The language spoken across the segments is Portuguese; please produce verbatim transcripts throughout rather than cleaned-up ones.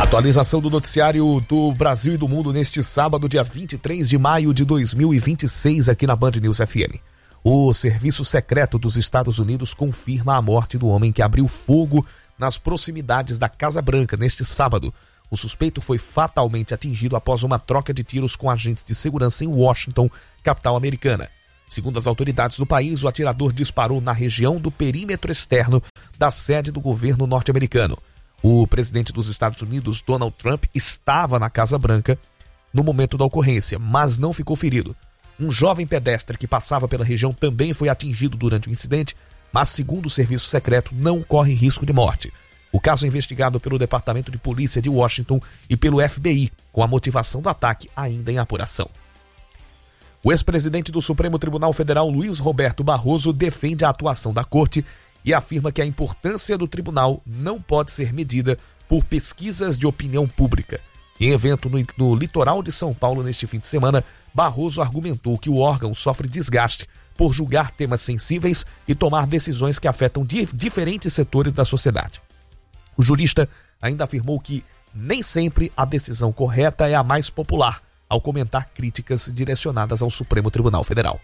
Atualização do noticiário do Brasil e do mundo neste sábado, dia vinte e três de maio de dois mil e vinte e seis, aqui na Band News F M. O Serviço Secreto dos Estados Unidos confirma a morte do homem que abriu fogo nas proximidades da Casa Branca neste sábado. O suspeito foi fatalmente atingido após uma troca de tiros com agentes de segurança em Washington, capital americana. Segundo as autoridades do país, o atirador disparou na região do perímetro externo da sede do governo norte-americano. O presidente dos Estados Unidos, Donald Trump, estava na Casa Branca no momento da ocorrência, mas não ficou ferido. Um jovem pedestre que passava pela região também foi atingido durante o incidente, mas, segundo o serviço secreto, não corre risco de morte. O caso é investigado pelo Departamento de Polícia de Washington e pelo F B I, com a motivação do ataque ainda em apuração. O ex-presidente do Supremo Tribunal Federal, Luiz Roberto Barroso, defende a atuação da Corte e afirma que a importância do tribunal não pode ser medida por pesquisas de opinião pública. Em evento no, no litoral de São Paulo neste fim de semana, Barroso argumentou que o órgão sofre desgaste por julgar temas sensíveis e tomar decisões que afetam di- diferentes setores da sociedade. O jurista ainda afirmou que nem sempre a decisão correta é a mais popular, ao comentar críticas direcionadas ao Supremo Tribunal Federal.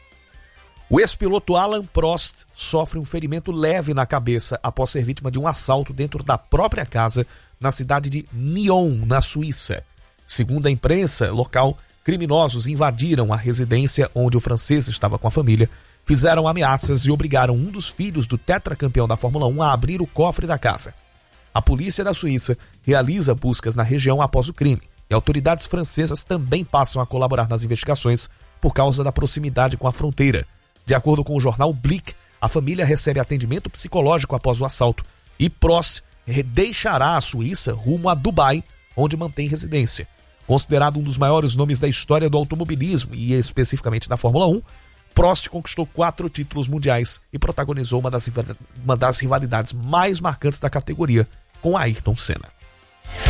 O ex-piloto Alan Prost sofre um ferimento leve na cabeça após ser vítima de um assalto dentro da própria casa na cidade de Nyon, na Suíça. Segundo a imprensa local, criminosos invadiram a residência onde o francês estava com a família, fizeram ameaças e obrigaram um dos filhos do tetracampeão da Fórmula um a abrir o cofre da casa. A polícia da Suíça realiza buscas na região após o crime e autoridades francesas também passam a colaborar nas investigações por causa da proximidade com a fronteira. De acordo com o jornal Blick, a família recebe atendimento psicológico após o assalto e Prost deixará a Suíça rumo a Dubai, onde mantém residência. Considerado um dos maiores nomes da história do automobilismo e especificamente da Fórmula um, Prost conquistou quatro títulos mundiais e protagonizou uma das, uma das rivalidades mais marcantes da categoria com Ayrton Senna.